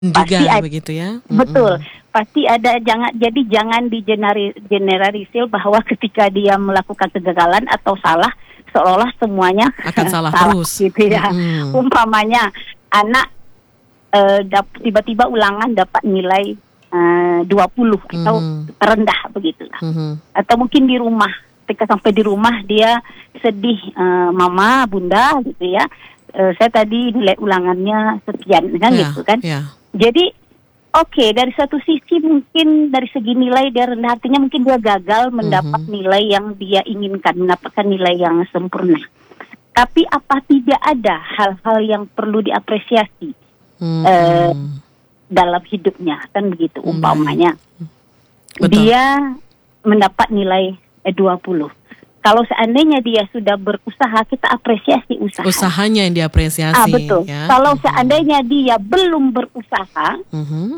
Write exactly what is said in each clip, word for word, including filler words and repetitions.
Juga pasti ada, begitu ya. betul. Mm-mm. Pasti ada, jangan jadi jangan digeneralisir bahwa ketika dia melakukan kegagalan atau salah seolah-olah semuanya akan salah, salah terus gitu ya. Mm-mm. Umpamanya anak uh, dap- tiba-tiba ulangan dapat nilai uh, dua puluh mm-hmm. atau rendah begitulah. Mm-hmm. Atau mungkin di rumah, ketika sampai di rumah dia sedih, uh, mama, bunda gitu ya. Uh, saya tadi nilai ulangannya sekian kan yeah, gitu kan. Yeah. Jadi oke, okay, dari satu sisi mungkin dari segi nilai dia rendah, artinya mungkin dia gagal mendapat mm-hmm. nilai yang dia inginkan, mendapatkan nilai yang sempurna. Tapi apa tidak ada hal-hal yang perlu diapresiasi mm-hmm. uh, dalam hidupnya, kan begitu. Mm-hmm. Umpamanya betul. Dia mendapat nilai eh, dua puluh. Kalau seandainya dia sudah berusaha, kita apresiasi usaha. Usahanya yang diapresiasi. Ah, betul. Ya? Kalau uh-huh. seandainya dia belum berusaha, uh-huh.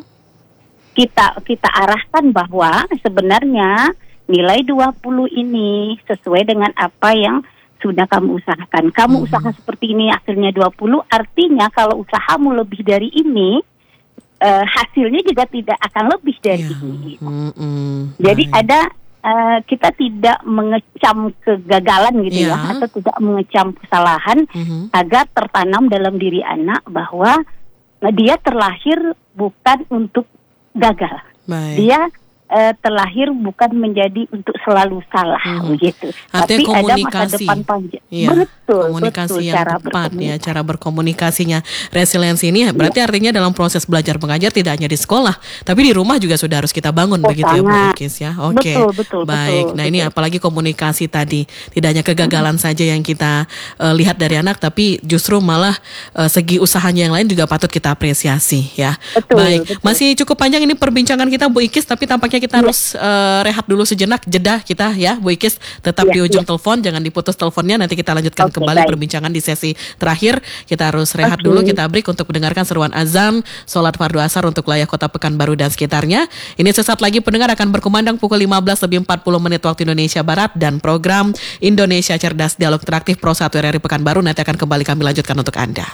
kita kita arahkan bahwa sebenarnya nilai dua puluh ini sesuai dengan apa yang sudah kamu usahakan. Kamu uh-huh. usaha seperti ini, hasilnya dua puluh, artinya kalau usahamu lebih dari ini, uh, hasilnya juga tidak akan lebih dari yeah. ini. Uh-huh. Jadi Baik. ada Uh, kita tidak mengecam kegagalan gitu yeah. ya, atau tidak mengecam kesalahan mm-hmm. agar tertanam dalam diri anak bahwa dia terlahir bukan untuk gagal. Baik. Dia uh, terlahir bukan menjadi untuk selalu salah mm-hmm. gitu. Artinya tapi komunikasi. Ada masa depan panjang. Iya. Betul, komunikasi betul, yang cara tepat ya, cara berkomunikasinya. Resiliensi ini berarti ya. artinya dalam proses belajar mengajar tidak hanya di sekolah, tapi di rumah juga sudah harus kita bangun oh, begitu sangat. ya Bu Ikis ya. Oke. Okay. Betul, betul, Baik. Betul, nah betul. ini apalagi komunikasi tadi, tidak hanya kegagalan hmm. saja yang kita uh, lihat dari anak, tapi justru malah uh, segi usahanya yang lain juga patut kita apresiasi ya. Betul, Baik. Betul. Masih cukup panjang ini perbincangan kita Bu Ikis, tapi tampaknya kita ya. harus uh, rehat dulu sejenak, jeda kita ya Bu Ikis. Tetap ya, di ujung ya. telepon, jangan diputus teleponnya, nanti kita lanjutkan okay, kembali baik. perbincangan di sesi terakhir. Kita harus rehat okay. dulu, kita break untuk mendengarkan seruan azan sholat fardu asar untuk wilayah Kota Pekanbaru dan sekitarnya. Ini sesaat lagi pendengar akan berkumandang pukul lima belas lebih empat puluh menit waktu Indonesia Barat, dan program Indonesia Cerdas Dialog Interaktif Pro satu R R I Pekanbaru nanti akan kembali kami lanjutkan untuk Anda.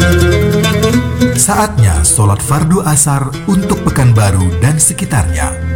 Saatnya sholat fardu asar untuk Pekanbaru dan sekitarnya.